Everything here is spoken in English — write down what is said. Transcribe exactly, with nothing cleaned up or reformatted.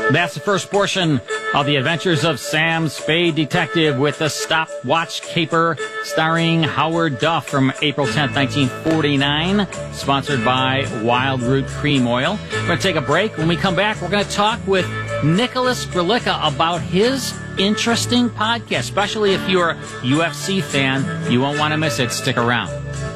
That's the first portion of The Adventures of Sam Spade Detective with the Stopwatch Caper, starring Howard Duff, from April tenth, nineteen forty-nine, sponsored by Wild Root Cream Oil. We're going to take a break. When we come back, we're going to talk with Nicholas Grlica about his interesting podcast, especially if you're a U F C fan. You won't want to miss it. Stick around.